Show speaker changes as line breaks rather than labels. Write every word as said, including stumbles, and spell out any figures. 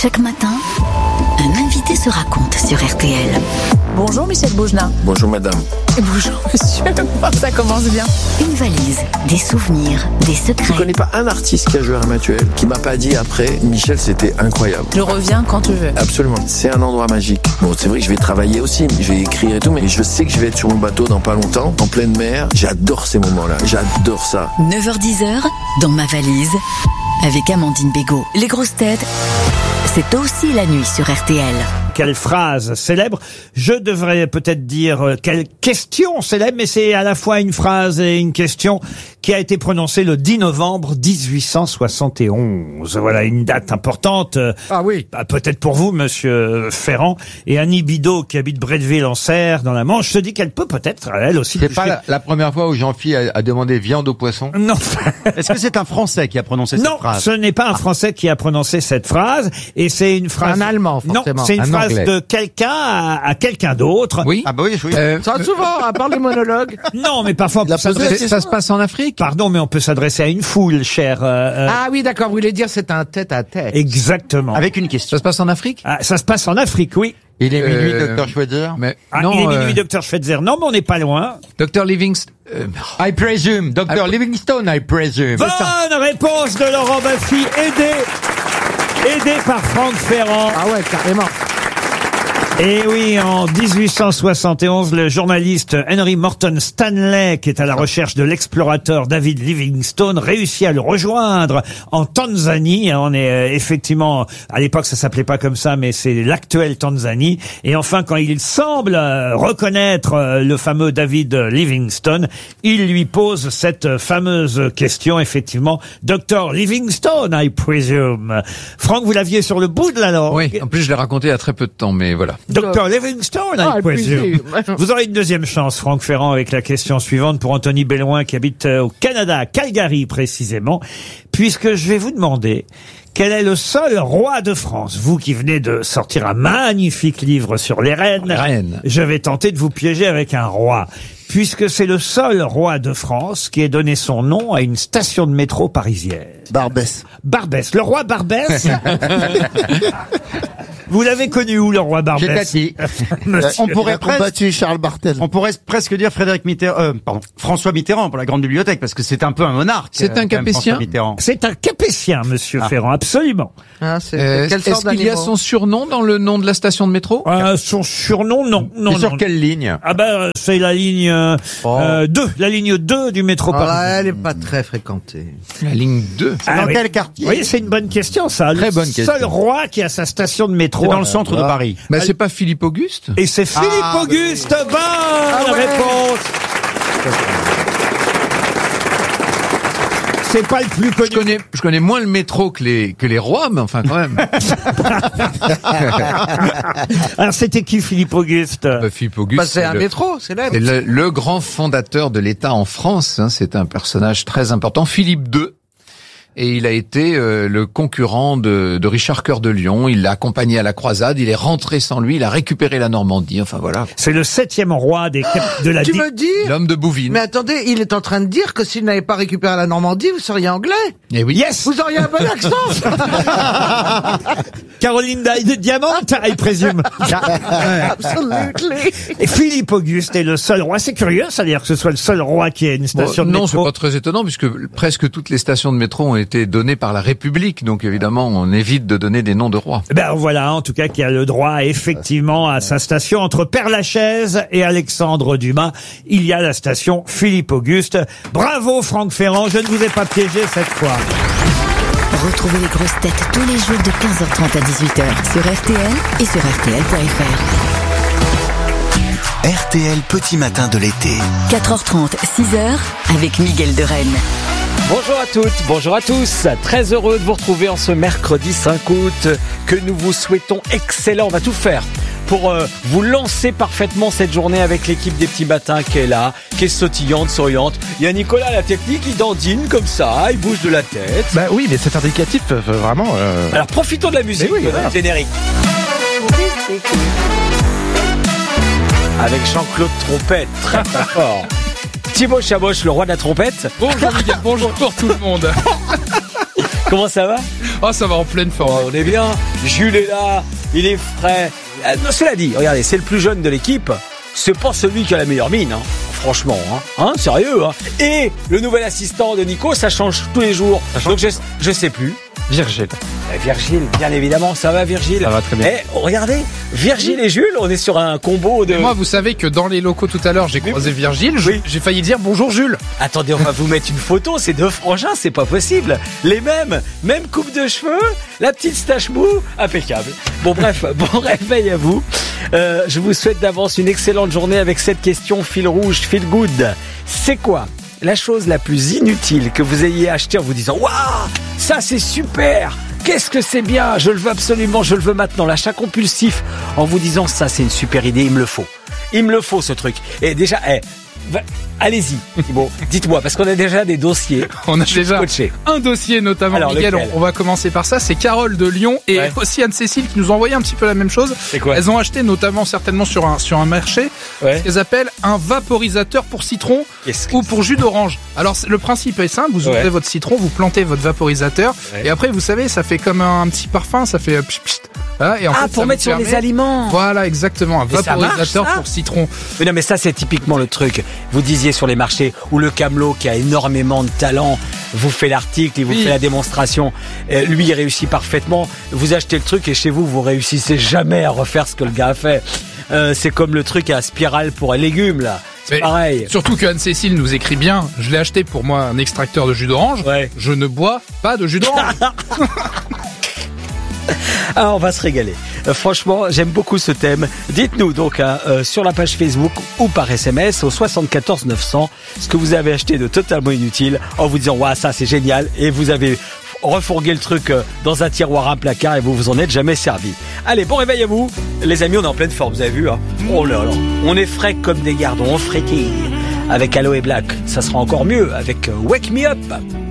Chaque matin, un invité se raconte sur R T L.
Bonjour Michel Bougenat.
Bonjour madame.
Et bonjour monsieur, ça commence bien.
Une valise, des souvenirs, des secrets.
Je connais pas un artiste qui a joué à Ramatuel qui m'a pas dit après, Michel, c'était incroyable.
Je reviens quand tu veux.
Absolument, c'est un endroit magique. Bon, c'est vrai que je vais travailler aussi, je vais écrire et tout, mais je sais que je vais être sur mon bateau dans pas longtemps, en pleine mer. J'adore ces moments-là, j'adore ça.
neuf heures dix, dans ma valise, avec Amandine Bégaud. Les grosses têtes, c'est aussi la nuit sur R T L.
Quelle phrase célèbre. Je devrais peut-être dire euh, quelle question célèbre, mais c'est à la fois une phrase et une question qui a été prononcée le dix novembre dix-huit cent soixante et onze. Voilà une date importante. Euh,
ah oui.
Bah, peut-être pour vous, monsieur Ferrand. Et Annie Bidot, qui habite Bretteville-en-Serre, dans la Manche, se dit qu'elle peut peut-être, elle aussi...
C'est
toucher...
pas la, la première fois où Jean-Phi a, a demandé viande au poisson?
Non.
Est-ce que c'est un Français qui a prononcé cette
non,
phrase?
Non, ce n'est pas un Français qui a prononcé cette phrase. Et c'est une phrase...
Un Allemand, forcément.
Non, c'est une
un
phrase
Anglais.
de quelqu'un à, à quelqu'un d'autre.
Oui.
Ah bah oui, oui.
Euh,
Ça souvent, à part les monologues.
Non, mais parfois on peut s'adresser...
ça se passe en Afrique?
Pardon, mais on peut s'adresser à une foule, cher... Euh, euh,
Ah oui, d'accord, vous voulez dire c'est un tête-à-tête.
Exactement.
Avec une question.
Ça se passe en Afrique?
Ah, ça se passe en Afrique, oui.
Il est minuit,
Euh,
docteur Schweitzer.
Mais
Ah,
non,
il est
euh,
minuit, docteur Schweitzer. Non, mais on n'est pas loin.
Docteur Livingstone. Euh,
I presume, docteur
I-
Livingstone, I presume.
Bonne réponse de Laurent Baffy, aidé, aidé par Franck Ferrand.
Ah ouais, carrément.
Et oui, en dix-huit cent soixante et onze, le journaliste Henry Morton Stanley, qui est à la recherche de l'explorateur David Livingstone, réussit à le rejoindre en Tanzanie. On est euh, effectivement, à l'époque ça s'appelait pas comme ça, mais c'est l'actuelle Tanzanie. Et enfin, quand il semble euh, reconnaître euh, le fameux David Livingstone, il lui pose cette fameuse question, effectivement, docteur Livingstone, I presume. Franck, vous l'aviez sur le bout de la langue.
oui, en plus je l'ai raconté il y a très peu de temps, mais voilà.
docteur Livingstone,
Ah,
I presume.
presume.
Vous aurez une deuxième chance, Franck Ferrand, avec la question suivante pour Anthony Belloin, qui habite euh, au Canada, à Calgary précisément, puisque je vais vous demander quel est le seul roi de France. Vous qui venez de sortir un magnifique livre sur les reines,
Reines.
je vais tenter de vous piéger avec un roi, puisque c'est le seul roi de France qui ait donné son nom à une station de métro parisienne.
Barbès.
Barbès, le roi Barbès. Vous l'avez connu où, le roi
J'ai
Barbès?
tâti.
Monsieur.
On pourrait
Il a
presque,
combattu Charles Martel.
on pourrait presque dire Frédéric Mitterrand, euh, pardon, François Mitterrand pour la grande bibliothèque, parce que c'est un peu un monarque.
C'est un
quand même,
Capétien
François Mitterrand.
C'est un Capétien, monsieur
Ah.
Ferrand, absolument.
Ah, c'est
Euh,
quelle sorte
Est-ce qu'il y a
d'animaux
son surnom dans le nom de la station de métro?
Euh, son surnom, non. non,
Et sur
non.
quelle ligne?
Ah ben, euh, c'est la ligne euh,
Oh.
euh, deux, la ligne deux du métro
Ah, là,
parisien.
elle est pas très fréquentée.
La ligne deux.
Ah,
Dans
oui.
quel quartier?
Vous voyez, c'est une bonne question, ça.
Très
le
bonne
seul
question.
roi qui a sa station de métro.
C'est dans le
Euh,
centre de Paris.
Bah, c'est pas Philippe Auguste?
Et c'est Philippe
Ah,
Auguste. Bonne
Ah ouais.
réponse. C'est pas le plus connu.
Je connais, je connais moins le métro que les, que les rois, mais enfin quand même.
Alors, c'était qui, Philippe Auguste?
Bah, Philippe Auguste.
Bah, c'est un
le-
métro, c'est là.
c'est le, le grand fondateur de l'État en France, hein, c'est un personnage très important, Philippe deux. Et il a été euh, le concurrent de, de Richard Cœur de Lion. Il l'a accompagné à la croisade. Il est rentré sans lui. Il a récupéré la Normandie. Enfin voilà.
C'est le septième roi des cap- de la
Tu
di-
me dis
L'homme de Bouvines.
Mais attendez, il est en train de dire que s'il n'avait pas récupéré la Normandie, vous seriez anglais.
Eh oui.
Yes.
Vous auriez un bon accent.
Caroline Di- Diamant, I présume.
Absolutely.
Et Philippe Auguste est le seul roi. C'est curieux, ça veut dire que ce soit le seul roi qui ait une
Bon,
station de
non, c'est
métro.
pas très étonnant puisque presque toutes les stations de métro ont été données par la République. Donc évidemment, on évite de donner des noms de rois.
Ben voilà, en tout cas, qui a le droit effectivement à sa station entre Père-Lachaise et Alexandre Dumas. Il y a la station Philippe Auguste. Bravo Franck Ferrand, je ne vous ai pas piégé cette fois.
Retrouvez les grosses têtes tous les jours de quinze heures trente à dix-huit heures sur R T L et sur R T L point F R.
R T L Petit Matin de l'été.
quatre heures trente, six heures avec Miguel de Rennes.
Bonjour à toutes, bonjour à tous. Très heureux de vous retrouver en ce mercredi cinq août que nous vous souhaitons excellent. On va tout faire pour euh, vous lancer parfaitement cette journée avec l'équipe des petits matins qui est là, qui est sautillante, souriante. Il y a Nicolas à la technique, il dandine comme ça, il bouge de la tête.
Bah oui, mais c'est indicatif, euh, vraiment. Euh...
Alors profitons de la musique,
Mais oui,
de
voilà.
notre générique. Avec Jean-Claude Trompette, très très fort. Thibaut Chaboch, le roi de la trompette.
Bonjour Miguel, bonjour tout le monde.
Comment ça va?
Oh, ça va en pleine forme.
Oh, on est bien. Jules est là, il est frais. Euh, non, cela dit, regardez, c'est le plus jeune de l'équipe. C'est pas celui qui a la meilleure mine, hein. Franchement, hein, hein, sérieux, hein. Et le nouvel assistant de Nico, ça change tous les jours. Donc je, je sais plus.
Virgile.
Eh, Virgile, bien évidemment, ça va Virgile.
Ça va très bien.
Eh, regardez, Virgile et Jules, on est sur un combo de...
Et moi, vous savez que dans les locaux tout à l'heure, j'ai croisé Virgile,
oui.
j'ai failli dire bonjour Jules.
Attendez, on va vous mettre une photo, c'est deux frangins, c'est pas possible. Les mêmes, même coupe de cheveux, la petite stache mou, impeccable. Bon bref, bon réveil à vous. Euh, je vous souhaite d'avance une excellente journée avec cette question fil rouge, fil good. C'est quoi la chose la plus inutile que vous ayez acheté en vous disant « Waouh, ça c'est super ! Qu'est-ce que c'est bien, je le veux absolument, je le veux maintenant !» L'achat compulsif en vous disant « Ça c'est une super idée, il me le faut. Il me le faut ce truc. » Et déjà, eh, va, allez-y, bon, dites-moi, parce qu'on a déjà des dossiers.
On a déjà
coaché.
un dossier notamment,
Alors,
Miguel,
lequel
on, on va commencer par ça. C'est Carole de Lyon et
ouais.
aussi Anne-Cécile qui nous ont envoyé un petit peu la même chose.
C'est quoi?
Elles ont acheté notamment certainement sur un, sur un marché
ouais.
ce qu'elles appellent un vaporisateur pour citron ou pour jus d'orange. Alors le principe est simple, vous ouvrez ouais. votre citron, vous plantez votre vaporisateur ouais. et après vous savez ça fait comme un, un petit parfum, ça fait pchit, pchit. Voilà, et en
ah
fait,
pour mettre sur les aliments.
Voilà exactement, un
et
vaporisateur
marche,
pour citron.
Mais non mais ça c'est typiquement le truc. Vous disiez sur les marchés où le Camelot qui a énormément de talent vous fait l'article, il vous oui. fait la démonstration. Euh, lui il réussit parfaitement. Vous achetez le truc et chez vous vous réussissez jamais à refaire ce que le gars a fait. Euh, c'est comme le truc à spirale pour les légumes là. C'est pareil.
Surtout que Anne-Cécile nous écrit bien. Je l'ai acheté pour moi un extracteur de jus d'orange.
Ouais.
Je ne bois pas de jus d'orange.
Ah, on va se régaler. Euh, franchement, j'aime beaucoup ce thème. Dites-nous donc hein, euh, sur la page Facebook ou par S M S au soixante-quatorze neuf cents ce que vous avez acheté de totalement inutile en vous disant « Waouh, ça c'est génial » et vous avez refourgué le truc euh, dans un tiroir, un placard et vous vous en êtes jamais servi. Allez, bon réveil à vous. Les amis, on est en pleine forme, vous avez vu hein. Oh là là, on est frais comme des gardons, on frétille. Avec Aloe Black, ça sera encore mieux avec euh, Wake Me Up.